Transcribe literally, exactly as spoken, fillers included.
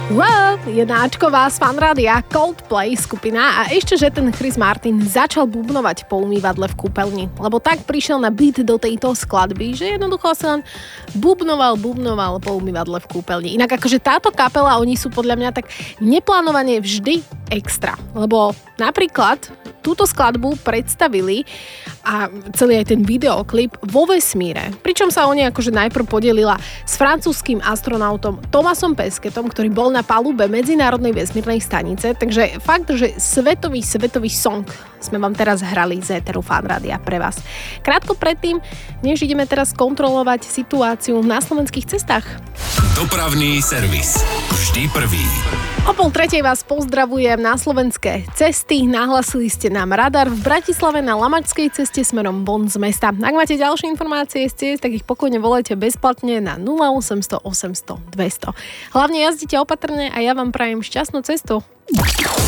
Wow, jednáčková z Fanrádia Coldplay skupina a ešte, že ten Chris Martin začal bubnovať po umývadle v kúpeľni, lebo tak prišiel na beat do tejto skladby, že jednoducho sa len bubnoval, bubnoval po umývadle v kúpeľni. Inak akože táto kapela, oni sú podľa mňa tak neplánovane vždy extra, lebo napríklad túto skladbu predstavili a celý aj ten videoklip vo vesmíre. Pričom sa oni akože najprv podelila s francúzskym astronautom Thomasom Pesquetom, ktorý bol na palube Medzinárodnej vesmírnej stanice. Takže fakt, že svetový, svetový song sme vám teraz hrali z éteru Fanrádia pre vás. Krátko predtým, než ideme teraz kontrolovať situáciu na slovenských cestách. Dopravný servis. Vždy prvý. O pol tretej vás pozdravujem na slovenské cesty. Nahlasili ste nám radar v Bratislave na Lamačskej ceste smerom von z mesta. Ak máte ďalšie informácie z ciest, tak ich pokojne volajte bezplatne na nula osemsto osemsto dvesto. Hlavne jazdite opatrne a ja vám prajem šťastnú cestu.